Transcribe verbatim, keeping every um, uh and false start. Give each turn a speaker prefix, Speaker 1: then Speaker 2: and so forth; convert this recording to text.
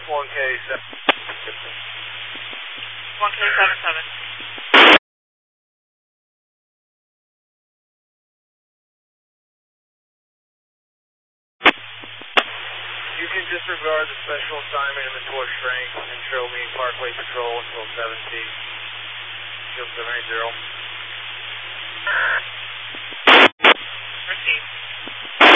Speaker 1: one K seven.
Speaker 2: one K seven seven.
Speaker 1: You can disregard the special assignment inventory strength and show me Parkway Patrol until seven T. Shield seven eight zero.